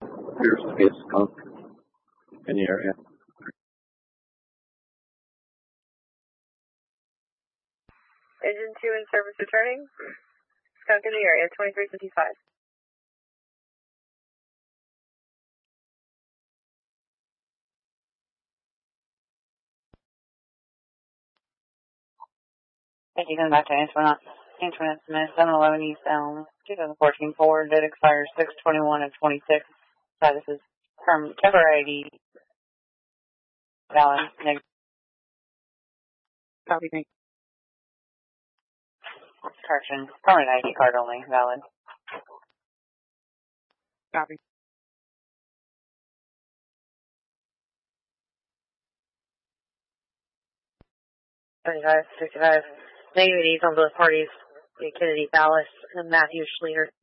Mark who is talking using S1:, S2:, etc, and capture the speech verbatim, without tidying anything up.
S1: Appears to be a skunk in the area.
S2: Engine two in service returning. Skunk in the area, twenty-three fifty-five.
S3: Thank you. Coming back to Antoinette. Antoinette Smith, seven eleven East Elm, twenty fourteen Ford, that expires six twenty-one of twenty-six. So this is perm temporary I D. Valid. Negative.
S2: Copy, thank you.
S3: Correction. Permanent I D card only. Valid.
S2: Copy.
S3: thirty-five, sixty-five. Negative I Ds on both parties. The Kennedy Palace and Matthew Schleter.